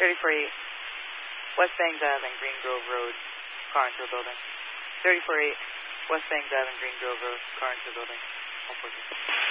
34-8, West Bangs Ave and Green Grove Road, car into a building. 34-8, West Bangs Ave and Green Grove Road, car into a building. 142.